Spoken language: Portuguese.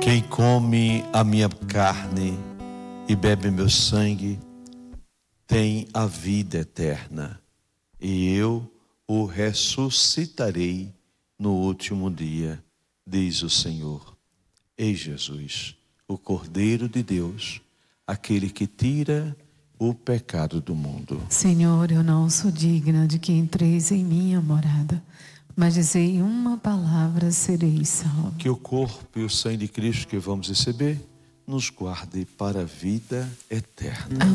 Quem come a minha carne e bebe meu sangue tem a vida eterna, e eu o ressuscitarei no último dia, diz o Senhor. Ei, Jesus, o Cordeiro de Deus, aquele que tira o pecado do mundo. Senhor, eu não sou digna de que entreis em minha morada, mas dizei uma palavra, serei salvo. Que o corpo e o sangue de Cristo que vamos receber nos guarde para a vida eterna. Amém.